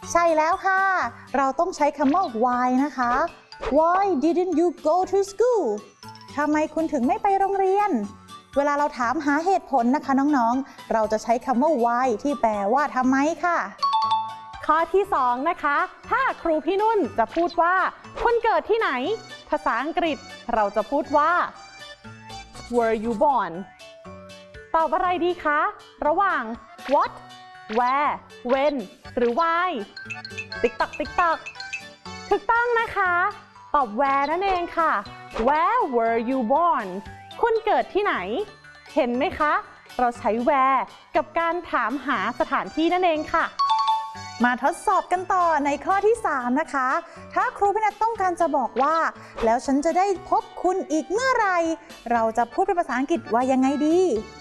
ใช่แล้วค่ะเราต้องใช้คำว่า why นะคะ Why didn't you go to school ทำไมคุณถึงไม่ไปโรงเรียนเวลาเราถามหาเหตุผลนะคะน้องๆเราจะใช้คำว่า why ที่แปลว่าทำไมค่ะข้อที่2นะคะถ้าครูพี่นุ่นจะพูดว่าคุณเกิดที่ไหนภาษาอังกฤษเราจะพูดว่า Were you born ตอบอะไรดีคะระหว่าง What Where When หรือ Why ติ๊กตักติ๊กตักถูกต้องนะคะตอบ Where นั่นเองค่ะ Where were you born คุณเกิดที่ไหนเห็นไหมคะเราใช้ Where กับการถามหาสถานที่นั่นเองค่ะมาทดสอบกันต่อในข้อที่3นะคะถ้าครูพี่นัทต้องการจะบอกว่าแล้วฉันจะได้พบคุณอีกเมื่อไหร่เราจะพูดเป็นภาษาอังกฤษว่ายังไงดี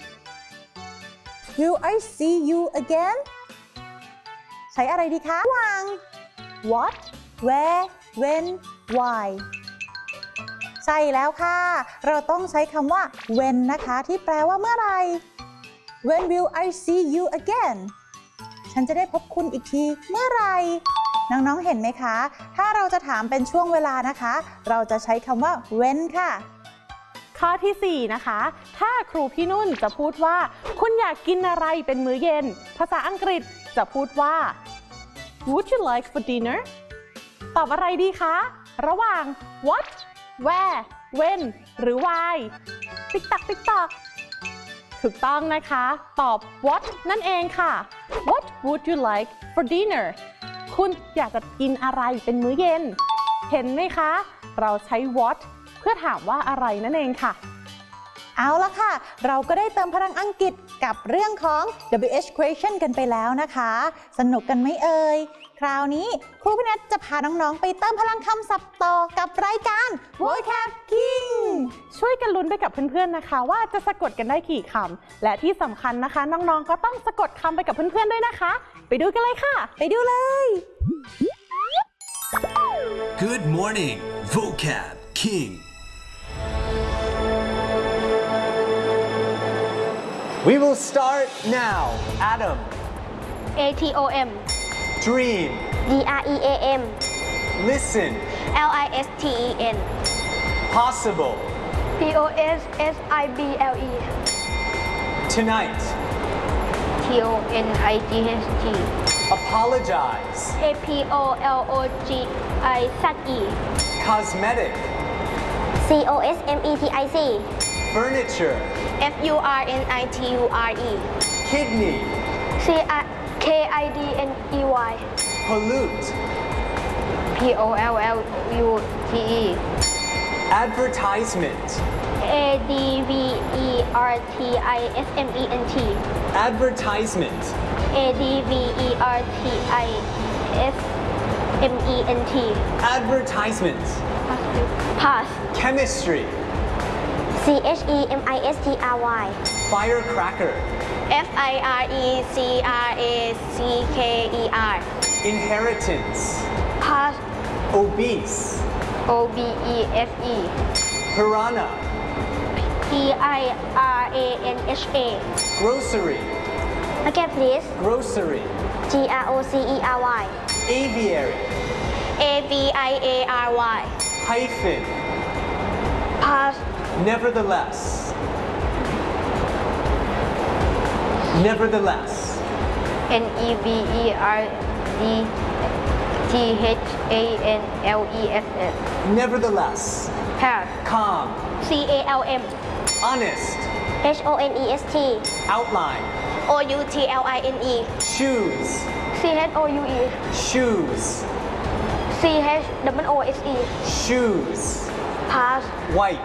Will I see you again ใช้อะไรดีคะวาง What Where When Why ใช่แล้วค่ะเราต้องใช้คำว่า when นะคะที่แปลว่าเมื่อไหร่ When will I see you againฉันจะได้พบคุณอีกทีเมื่อไหร่น้องๆเห็นไหมคะถ้าเราจะถามเป็นช่วงเวลานะคะเราจะใช้คำว่า when ค่ะข้อที่4นะคะถ้าครูพี่นุ่นจะพูดว่าคุณอยากกินอะไรเป็นมื้อเย็นภาษาอังกฤษจะพูดว่า Would you like for dinner ตอบอะไรดีคะระหว่าง What Where When หรือ Why ติ๊กตักติ๊กตักถูกต้องนะคะตอบ What นั่นเองค่ะ What would you like for dinner คุณอยากจะกินอะไรเป็นมื้อเย็นเห็นไหมคะเราใช้ What เพื่อถามว่าอะไรนั่นเองค่ะเอาละค่ะเราก็ได้เติมพลังอังกฤษกับเรื่องของ WH question กันไปแล้วนะคะสนุกกันไหมเอ่ยคราวนี้ครูพี่นัทจะพาน้องๆไปเติมพลังคำศัพท์ต่อกับรายการ Vocab King ช่วยกันลุ้นไปกับเพื่อนๆนะคะว่าจะสะกดกันได้กี่คำและที่สำคัญนะคะน้องๆก็ต้องสะกดคำไปกับเพื่อนๆด้วยนะคะไปดูกันเลยค่ะไปดูเลย Good morning Vocab King We will start now. Atom. ATOM. Dream. DREAM. Listen. LISTEN. Possible. POSSIBLE. Tonight. TONIGHT. Apologize. APOLOGIZE. Cosmetic. COSMETIC. Furniture. FURNITURE. Kidney. KIDNEY. Pollute. POLLUTE. Advertisement. ADVERTISMENT. Advertisement. ADVERTISMENT. Advertisement. Pass. Chemistry. CHEMISTRY. Firecracker. FIRECRACKER. Inheritance. Pass. Obese. OBESE. Piranha. PIRANHA. Grocery. Again please. Grocery. GROCERY. Aviary. AVIARY. Hyphen. Pass. Nevertheless. Nevertheless. NEVERDTHANLESS. Nevertheless. Pass. Calm. CALM. Honest. HONEST. Outline. OUTLINE. Shoes. CHOUE. Shoes. CHOOSE. Shoes. Pass. White.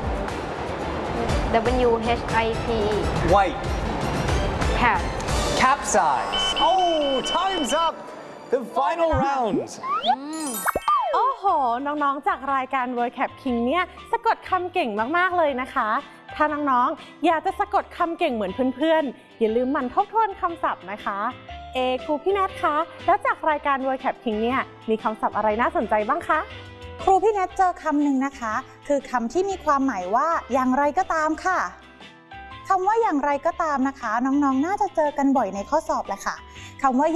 WHITE. White. Pass. Capsize. Oh, time's up. The final round. โอ้โหน้องๆจากรายการ Vocab King เนี่ยสะกดคำเก่งมากๆเลยนะคะถ้าน้องๆอยากจะสะกดคำเก่งเหมือนเพื่อนๆอย่าลืมหมั่นทบทวนคำศัพท์นะคะครูพี่นัทคะแล้วจากรายการ Vocab King เนี่ยมีคำศัพท์อะไรน่าสนใจบ้างคะครูพี่นัทเจอคำหนึ่งนะคะคือคำที่มีความหมายว่าอย่างไรก็ตามค่ะคำว่าอย่างไรก็ตามนะคะน้องๆน่าจะเจอกันบ่อยในข้อสอบแหละค่ะคำว่า